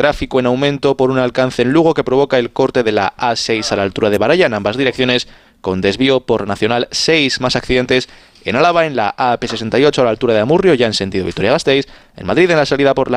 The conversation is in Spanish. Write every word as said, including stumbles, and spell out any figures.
Tráfico en aumento por un alcance en Lugo que provoca el corte de la A seis a la altura de Baralla en ambas direcciones, con desvío por Nacional seis. Más accidentes en Álava en la A P sesenta y ocho a la altura de Amurrio, ya en sentido Vitoria-Gasteiz. En Madrid en la salida por la